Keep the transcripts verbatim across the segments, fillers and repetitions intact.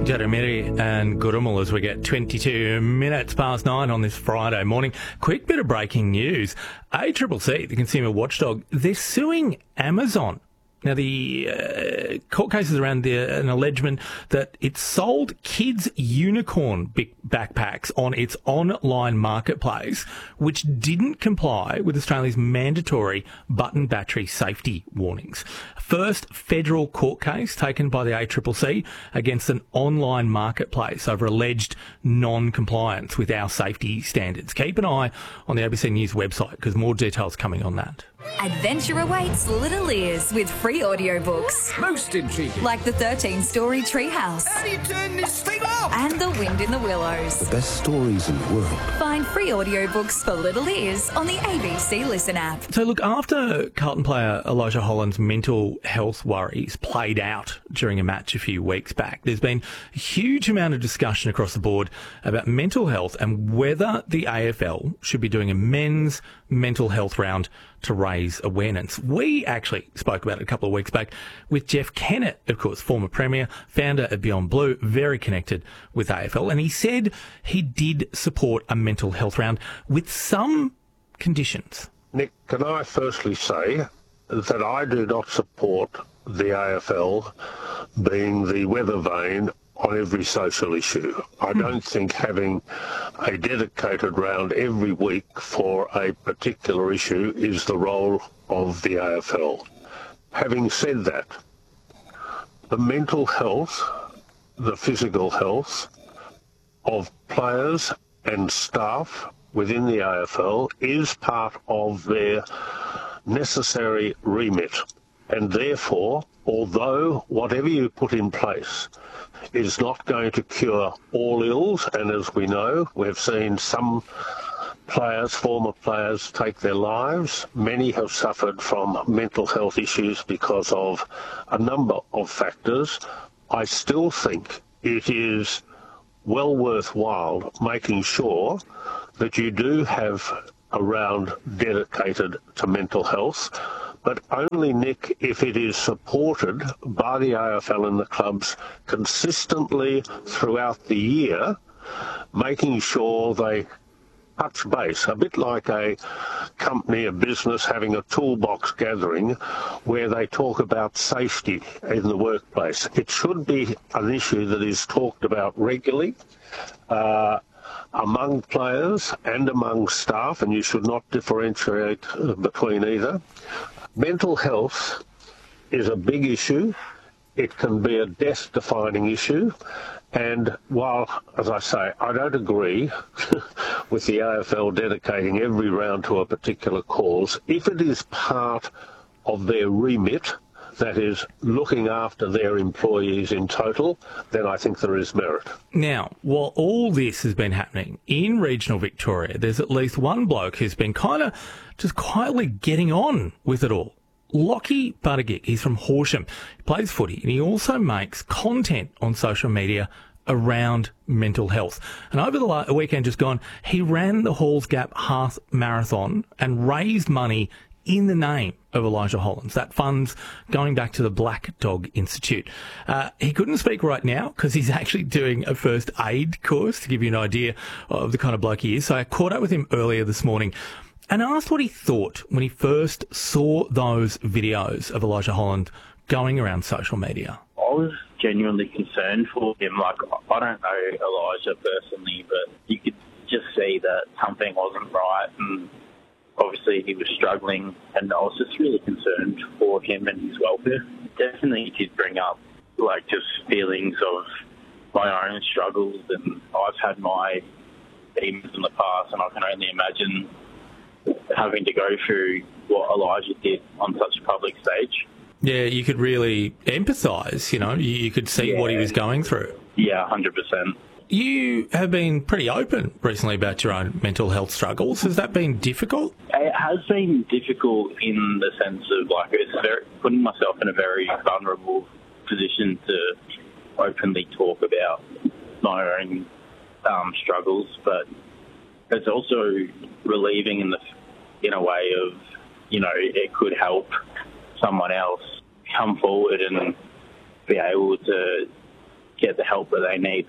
Jeremiri and Gurumul as we get twenty-two minutes past nine on this Friday morning. Quick bit of breaking news. A C C C, the consumer watchdog, they're suing Amazon. Now, the uh, court case is around the, an allegement that it sold kids' unicorn big backpacks on its online marketplace, which didn't comply with Australia's mandatory button battery safety warnings. First federal court case taken by the A C C C against an online marketplace over alleged non-compliance with our safety standards. Keep an eye on the A B C News website because more details coming on that. Adventure awaits little ears with free audiobooks. Most intriguing. Like the thirteen-story Treehouse. How do you turn this thing off? And The Wind in the Willows. The best stories in the world. Find free audiobooks for little ears on the A B C Listen app. So look, after Carlton player Elijah Holland's mental health worries played out during a match a few weeks back, there's been a huge amount of discussion across the board about mental health and whether the A F L should be doing a men's mental health round to raise awareness. We actually spoke about it a couple of weeks back with Jeff Kennett, of course, former Premier, founder of Beyond Blue, very connected with A F L, and he said he did support a mental health round with some conditions. Nick, can I firstly say that I do not support the A F L being the weather vane on every social issue. I don't think having a dedicated round every week for a particular issue is the role of the A F L. Having said that, the mental health, the physical health of players and staff within the A F L is part of their necessary remit. And therefore, although whatever you put in place is not going to cure all ills, and as we know, we've seen some players, former players, take their lives. Many have suffered from mental health issues because of a number of factors. I still think it is well worthwhile making sure that you do have a round dedicated to mental health, but only, Nick, if it is supported by the A F L and the clubs consistently throughout the year, making sure they touch base, a bit like a company, a business having a toolbox gathering where they talk about safety in the workplace. It should be an issue that is talked about regularly uh, among players and among staff, and you should not differentiate between either. Mental health is a big issue. It can be a death-defining issue. And while, as I say, I don't agree with the A F L dedicating every round to a particular cause, if it is part of their remit, that is looking after their employees in total, then I think there is merit. Now, while all this has been happening in regional Victoria, there's at least one bloke who's been kind of just quietly getting on with it all. Lockie Buttigieg, he's from Horsham. He plays footy and he also makes content on social media around mental health. And over the la- weekend just gone, he ran the Halls Gap Half Marathon and raised money in the name of Elijah Hollands. That fund's going back to the Black Dog Institute. Uh, he couldn't speak right now because he's actually doing a first aid course to give you an idea of the kind of bloke he is. So I caught up with him earlier this morning and asked what he thought when he first saw those videos of Elijah Holland going around social media. I was genuinely concerned for him. Like, I don't know Elijah personally, but you could just see that something wasn't right, and obviously he was struggling, and I was just really concerned for him and his welfare. Definitely did bring up, like, just feelings of my own struggles, and I've had my demons in the past, and I can only imagine having to go through what Elijah did on such a public stage. Yeah, you could really empathise, you know, you, you could see yeah. what he was going through. Yeah, one hundred percent. You have been pretty open recently about your own mental health struggles. Has that been difficult? It has been difficult in the sense of, like, it's very, putting myself in a very vulnerable position to openly talk about my own um, struggles, but it's also relieving in the in a way of, you know, it could help someone else come forward and be able to get the help that they need.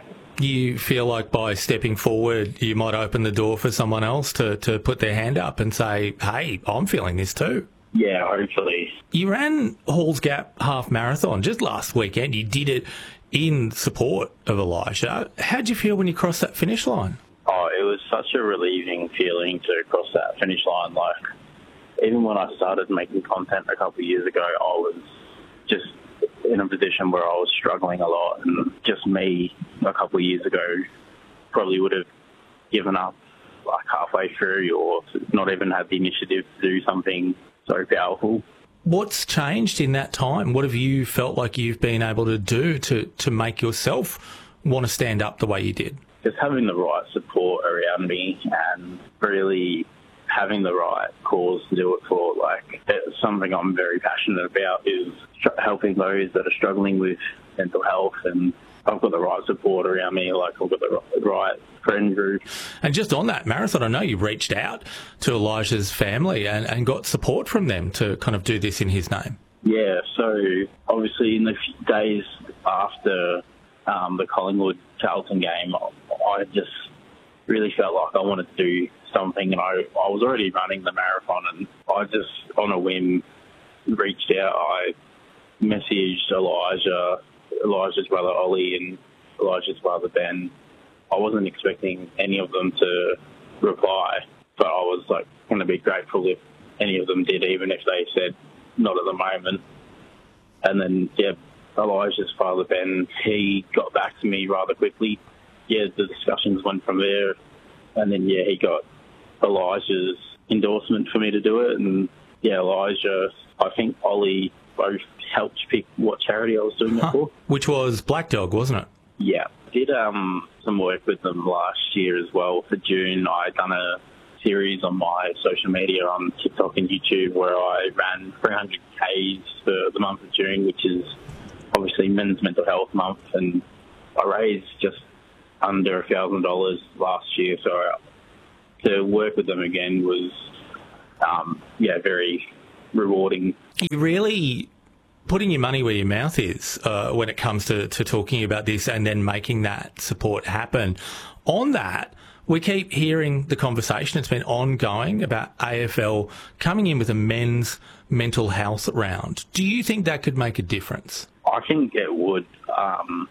You feel like by stepping forward, you might open the door for someone else to, to put their hand up and say, hey, I'm feeling this too. Yeah, hopefully. You ran Halls Gap half marathon just last weekend. You did it in support of Elijah. How'd you feel when you crossed that finish line? Oh, it was such a relieving feeling to cross that finish line. Like, even when I started making content a couple of years ago, I was just in a position where I was struggling a lot, and just me a couple of years ago probably would have given up like halfway through, or not even had the initiative to do something so powerful. What's changed in that time? What have you felt like you've been able to do to, to make yourself want to stand up the way you did? Just having the right support around me and really having the right cause to do it for. Like, it's something I'm very passionate about is helping those that are struggling with mental health, and I've got the right support around me. Like, I've got the right friend group. And just on that marathon, I know you reached out to Elijah's family and, and got support from them to kind of do this in his name. Yeah, so obviously in the few days after um, the Collingwood-Carlton game, I just really felt like I wanted to do something, and I, I was already running the marathon, and I just, on a whim, reached out. I messaged Elijah, Elijah's brother Ollie, and Elijah's brother Ben. I wasn't expecting any of them to reply, but I was like going to be grateful if any of them did, even if they said not at the moment. And then, yeah, Elijah's father Ben, he got back to me rather quickly. Yeah, the discussions went from there, and then yeah, he got Elijah's endorsement for me to do it, and yeah, Elijah, I think Ollie both helped pick what charity I was doing huh. it for. Which was Black Dog, wasn't it? Yeah. Did um, some work with them last year as well. For June, I done a series on my social media on TikTok and YouTube where I ran three hundred kays for the month of June, which is obviously Men's Mental Health Month, and I raised just under a thousand dollars last year. So to work with them again was, um, yeah, very rewarding. You really putting your money where your mouth is uh, when it comes to, to talking about this and then making that support happen. On that, we keep hearing the conversation. It's been ongoing about A F L coming in with a men's mental health round. Do you think that could make a difference? I think it would. Um,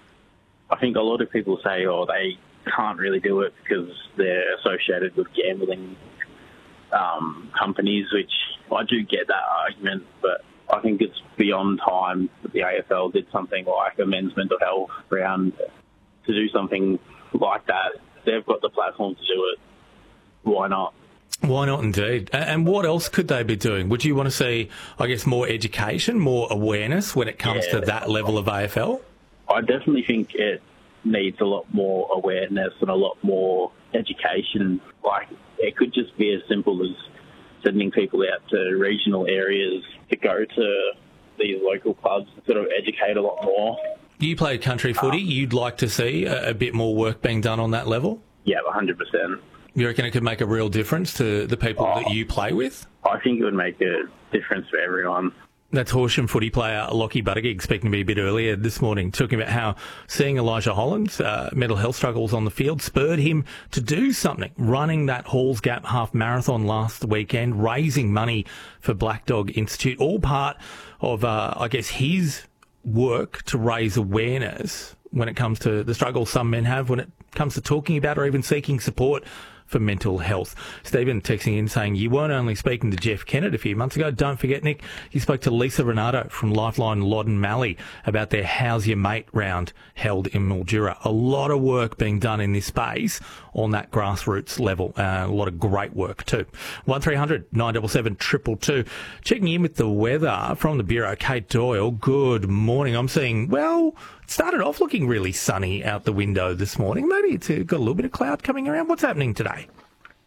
I think a lot of people say, oh, they can't really do it because they're associated with gambling um, companies, which I do get that argument, but I think it's beyond time that the A F L did something like a men's mental health round. To do something like that, they've got the platform to do it. Why not? Why not indeed? And what else could they be doing? Would you want to see, I guess, more education, more awareness when it comes yeah, to that level of A F L? I definitely think it needs a lot more awareness and a lot more education. Like, it could just be as simple as sending people out to regional areas to go to these local clubs and sort of educate a lot more. You play country footy. Um, You'd like to see a, a bit more work being done on that level? Yeah, one hundred percent. You reckon it could make a real difference to the people oh, that you play with? I think it would make a difference for everyone. That's Horsham footy player Lockie Buttigieg speaking to me a bit earlier this morning, talking about how seeing Elijah Holland's uh, mental health struggles on the field spurred him to do something, running that Halls Gap half marathon last weekend, raising money for Black Dog Institute, all part of, uh, I guess, his work to raise awareness when it comes to the struggles some men have when it comes to talking about or even seeking support for mental health. Stephen texting in saying, you weren't only speaking to Jeff Kennett a few months ago. Don't forget, Nick, you spoke to Lisa Renato from Lifeline Loddon Mallee about their How's Your Mate round held in Mildura. A lot of work being done in this space on that grassroots level. Uh, a lot of great work too. one three hundred nine seven seven two two two. Checking in with the weather from the Bureau, Kate Doyle. Good morning. I'm seeing, well, it started off looking really sunny out the window this morning. Maybe it's got a little bit of cloud coming around. What's happening today?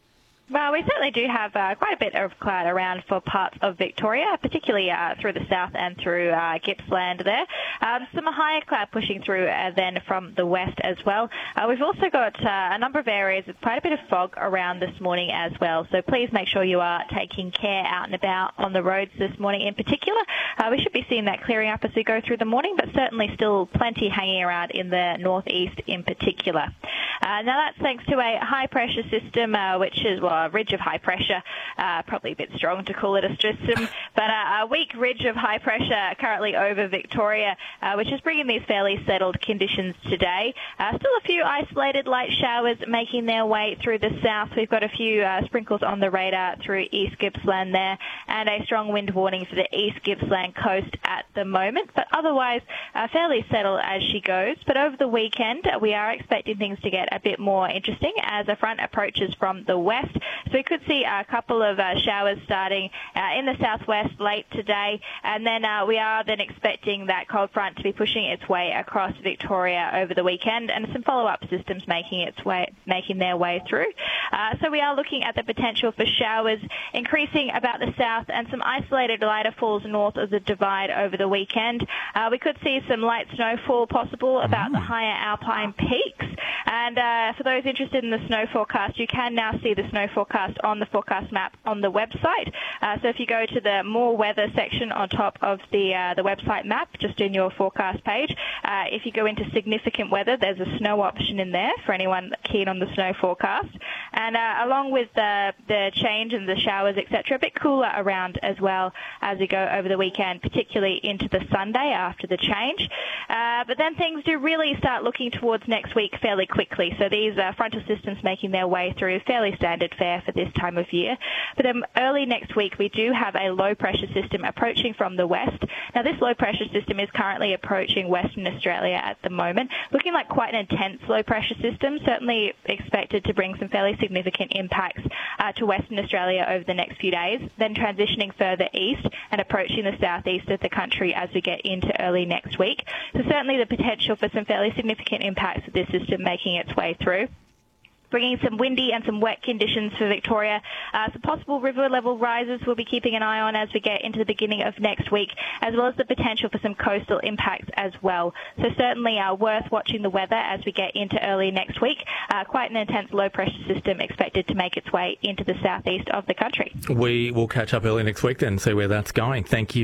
Well, we certainly do have uh, quite a bit of cloud around for parts of Victoria, particularly uh, through the south and through uh, Gippsland there. Um, some higher cloud pushing through uh, then from the west as well. Uh, we've also got uh, a number of areas with quite a bit of fog around this morning as well, so please make sure you are taking care out and about on the roads this morning in particular. Uh, we should be seeing that clearing up as we go through the morning, but certainly still plenty hanging around in the northeast in particular. Uh, now that's thanks to a high pressure system, uh, which is, well, a ridge of high pressure, uh, probably a bit strong to call it a system, but uh, a weak ridge of high pressure currently over Victoria, uh, which is bringing these fairly settled conditions today. Uh, still a few isolated light showers making their way through the south. We've got a few uh, sprinkles on the radar through East Gippsland there, and a strong wind warning for the East Gippsland coast at the moment, but otherwise uh, fairly settled as she goes. But over the weekend, uh, we are expecting things to get a bit more interesting as a front approaches from the west. So we could see a couple of uh, showers starting uh, in the southwest late today, and then uh, we are then expecting that cold front to be pushing its way across Victoria over the weekend, and some follow-up systems making its way, making their way through. Uh, so we are looking at the potential for showers increasing about the south and some isolated lighter falls north of the divide over the weekend. Uh, we could see some light snowfall possible about the higher alpine peaks, and uh, for those interested in the snow forecast, you can now see the snow forecast on the forecast map on the website. Uh, so if you go to the more weather section on top of the uh, the website map, just in your forecast page, uh, if you go into significant weather, there's a snow option in there for anyone keen on the snow forecast. And uh, along with the, the change and the showers, et cetera, a bit cooler around as well as we go over the weekend, particularly into the Sunday after the change. Uh, but then things do really start looking towards next week fairly quickly. So these uh, frontal systems making their way through fairly standard fare for this time of year. But then early next week, we do have a low pressure system approaching from the west. Now, this low pressure system is currently approaching Western Australia at the moment, looking like quite an intense low pressure system, certainly expected to bring some fairly significant impacts uh, to Western Australia over the next few days, then transitioning further east and approaching the southeast of the country as we get into early next week. So certainly the potential for some fairly significant impacts of this system making its way through, bringing some windy and some wet conditions for Victoria. Uh, some possible river level rises we'll be keeping an eye on as we get into the beginning of next week, as well as the potential for some coastal impacts as well. So certainly uh, worth watching the weather as we get into early next week. Uh, quite an intense low pressure system expected to make its way into the southeast of the country. We will catch up early next week then and see where that's going. Thank you.